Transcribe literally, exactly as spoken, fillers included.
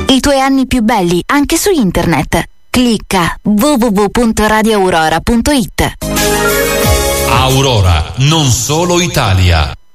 I tuoi anni più belli anche su internet. Clicca w w w punto radio aurora punto it. Aurora, non solo Italia.